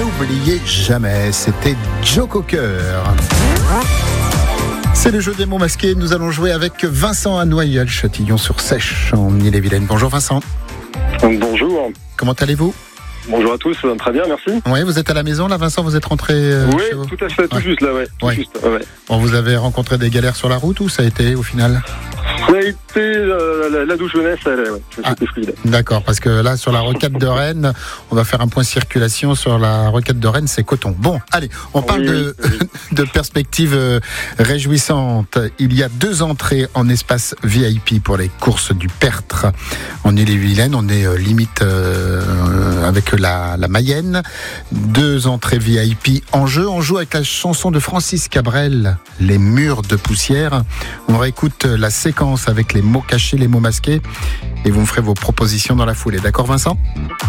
N'oubliez jamais, c'était Joe Cocker. C'est le jeu des mots masqués. Nous allons jouer avec Vincent à Noyeul-Châtillon-sur-Sèche en Ille-et-Vilaine. Bonjour Vincent. Bonjour. Comment allez-vous ? Bonjour à tous, très bien, merci. Oui, vous êtes à la maison là, Vincent, vous êtes rentré Oui, chez vous ? tout à fait, tout juste là, ouais. Tout Ouais. juste, ouais. Bon, vous avez rencontré des galères sur la route ou ça a été au final ? Ça a été la douce jeunesse, c'était fluide. D'accord, parce que là, sur la rocade de Rennes, on va faire un point circulation sur la rocade de Rennes, c'est coton. Bon, allez, on parle de perspectives réjouissantes. Il y a 2 entrées en espace VIP pour les courses du Tertre en Ille-et-Vilaine. On est limite avec la Mayenne. 2 entrées VIP en jeu. On joue avec la chanson de Francis Cabrel, Les murs de poussière. On réécoute la séquence avec les mots cachés, les mots masqués, et vous me ferez vos propositions dans la foulée. D'accord, Vincent ?